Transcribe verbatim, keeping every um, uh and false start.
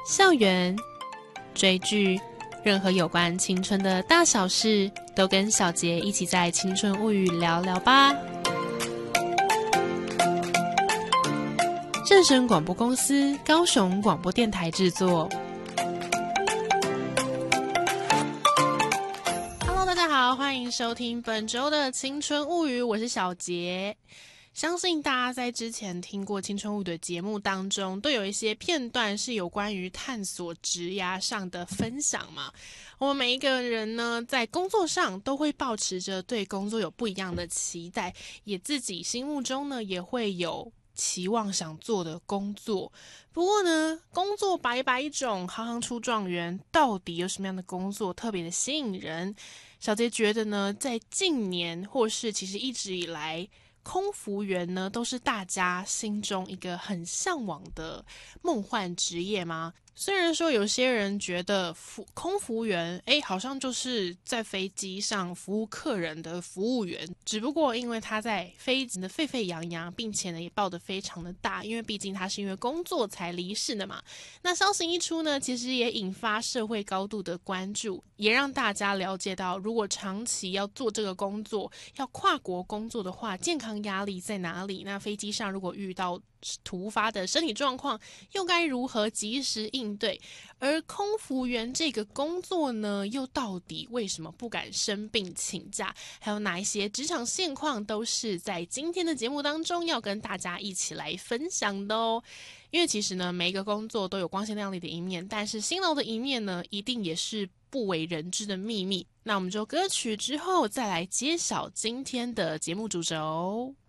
校园、追剧，任何有关青春的大小事，都跟小杰一起在青春物语聊聊吧。正声广播公司高雄广播电台制作。Hello， 大家好，欢迎收听本周的青春物语，我是小杰。相信大家在之前听过青春物语的节目当中，都有一些片段是有关于探索职涯上的分享嘛。我们每一个人呢，在工作上都会抱持着对工作有不一样的期待，也自己心目中呢也会有期望想做的工作。不过呢，工作百百种，行行出状元，到底有什么样的工作特别的吸引人？小杰觉得呢，在近年或是其实一直以来，空服员呢都是大家心中一个很向往的梦幻职业吗？虽然说有些人觉得服空服员诶好像就是在飞机上服务客人的服务员，只不过因为他在飞机的沸沸扬扬，并且呢也报得非常的大，因为毕竟他是因为工作才离世的嘛。那消息一出呢，其实也引发社会高度的关注，也让大家了解到，如果长期要做这个工作，要跨国工作的话，健康压力在哪里？那飞机上如果遇到突发的身体状况，又该如何及时应对？而空服员这个工作呢，又到底为什么不敢生病请假？还有哪一些职场现况，都是在今天的节目当中要跟大家一起来分享的哦。因为其实呢，每一个工作都有光鲜亮丽的一面，但是辛劳的一面呢，一定也是不为人知的秘密。那我们就歌曲之后再来揭晓今天的节目主轴。